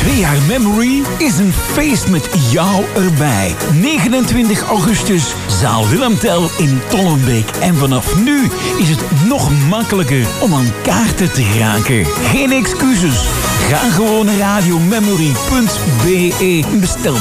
2 jaar Memory is een feest met jou erbij. 29 augustus, zaal Willem Tell in Tollenbeek. En vanaf nu is het nog makkelijker om aan kaarten te geraken. Geen excuses. Ga gewoon naar radiomemory.be. Bestel